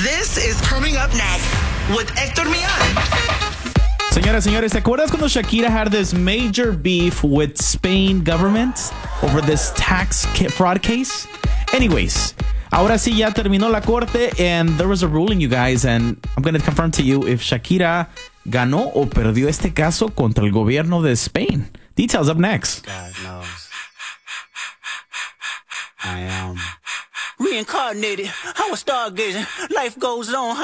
This is Coming Up Next with Héctor Millán. Señoras, señores, ¿te acuerdas cuando Shakira had this major beef with Spain government over this tax fraud case? Anyways, ahora sí ya terminó la corte and there was a ruling, you guys, and I'm going to confirm to you if Shakira ganó o perdió este caso contra el gobierno de Spain. Details up next. God knows. I am reincarnated. I was stargazing. Life goes on.